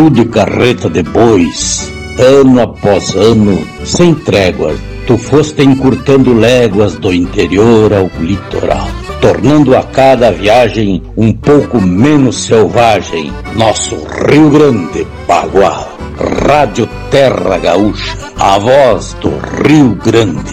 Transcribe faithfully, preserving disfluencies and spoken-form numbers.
tu de carreta de bois, ano após ano, sem tréguas, tu foste encurtando léguas do interior ao litoral, tornando a cada viagem um pouco menos selvagem nosso Rio Grande Bagual. Rádio Terra Gaúcha, a voz do Rio Grande.